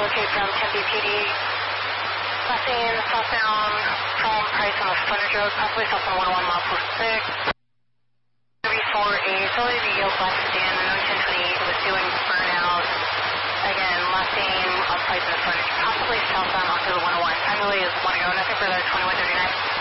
locate from Tempe PD. Last in southbound from Price on the frontage road, possibly southbound 101 mile post 6. For a solely to yield left stand, the 1028 was doing burnout. Again, last name on Price on the frontage, possibly southbound onto the 101. Time delay is 1 go, nothing further, 2139.